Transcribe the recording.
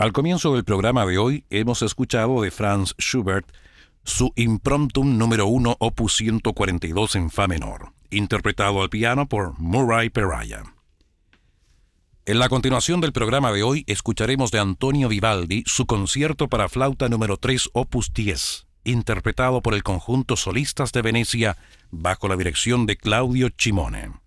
Al comienzo del programa de hoy hemos escuchado de Franz Schubert su Impromptum número 1, opus 142 en fa menor, interpretado al piano por Murray Peraya. En la continuación del programa de hoy escucharemos de Antonio Vivaldi su concierto para flauta número 3, opus 10, interpretado por el Conjunto Solistas de Venecia bajo la dirección de Claudio Cimone.